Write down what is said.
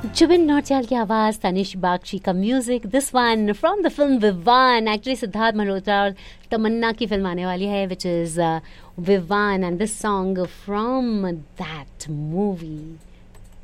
जुबिन नौटियाल की आवाज, तनिष बागची का music, this one from the film Vivaan. Actually Siddharth Malhotra और तमन्ना की फिल्म आने वाली है which is Vivaan, and this song from that movie